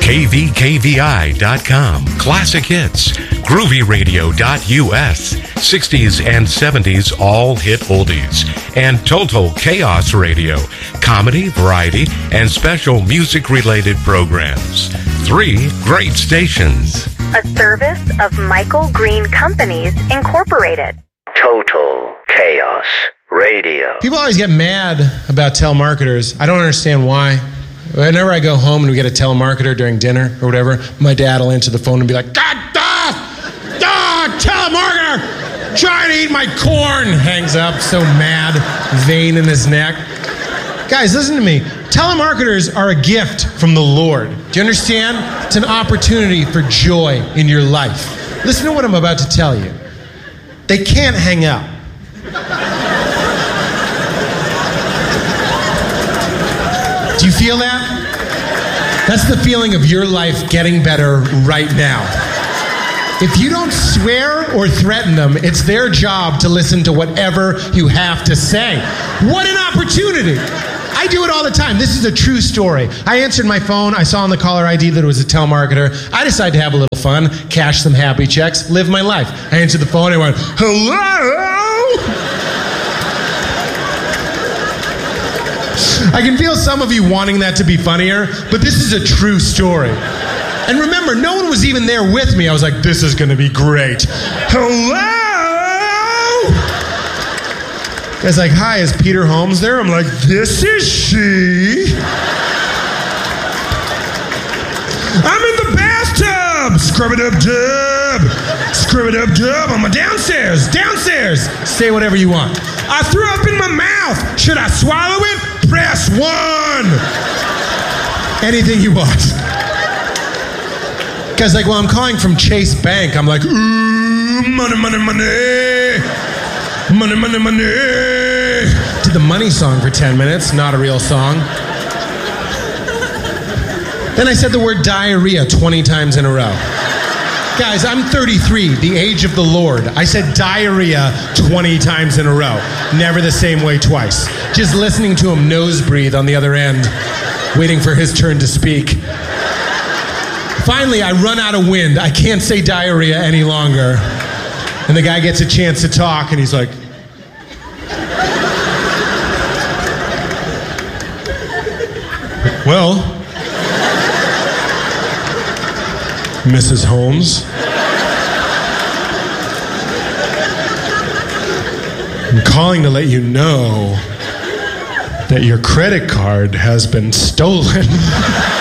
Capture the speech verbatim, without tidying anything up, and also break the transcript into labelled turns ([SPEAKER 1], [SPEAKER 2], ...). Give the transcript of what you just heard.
[SPEAKER 1] K V K V I dot com, classic hits, groovy radio dot U S, sixties and seventies all hit oldies, and Total Chaos Radio, comedy, variety, and special music-related programs. Three great stations.
[SPEAKER 2] A service of Michael Green Companies, Incorporated.
[SPEAKER 3] Total Chaos Radio.
[SPEAKER 4] People always get mad about telemarketers. I don't understand why. Whenever I go home and we get a telemarketer during dinner or whatever, my dad will answer the phone and be like, God, ah, ah, telemarketer, trying to eat my corn. Hangs up, so mad, vein in his neck. Guys, listen to me. Telemarketers are a gift from the Lord. Do you understand? It's an opportunity for joy in your life. Listen to what I'm about to tell you. They can't hang up. Do you feel that? That's the feeling of your life getting better right now. If you don't swear or threaten them, it's their job to listen to whatever you have to say. What an opportunity! I do it all the time. This is a true story. I answered my phone. I saw on the caller I D that it was a telemarketer. I decided to have a little fun, cash some happy checks, live my life. I answered the phone and I went, hello? I can feel some of you wanting that to be funnier, but this is a true story. And remember, no one was even there with me. I was like, this is going to be great. Hello? Guy's like, hi, is Peter Holmes there? I'm like, this is she. I'm in the bathtub. Scrub-a-dub-dub. Scrub-a-dub-dub. I'm downstairs. Downstairs. Say whatever you want. I threw up in my mouth. Should I swallow it? Press one. Anything you want. Guy's like, well, I'm calling from Chase Bank. I'm like, ooh, money, money, money. Money, money, money. Did the money song for ten minutes. Not a real song. Then I said the word diarrhea twenty times in a row. Guys, I'm thirty-three, the age of the Lord. I said diarrhea twenty times in a row. Never the same way twice. Just listening to him nose breathe on the other end, waiting for his turn to speak. Finally, I run out of wind. I can't say diarrhea any longer. And the guy gets a chance to talk, and he's like, well, Missus Holmes, I'm calling to let you know that your credit card has been stolen.